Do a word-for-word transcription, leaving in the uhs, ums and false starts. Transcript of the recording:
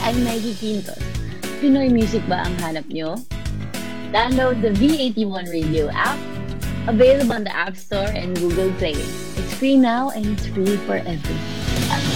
I'm Maggie Quintos. Pinoy music ba ang hanap nyo? Download the V eighty-one Radio app, available on the App Store and Google Play. It's free now and it's free for everyone.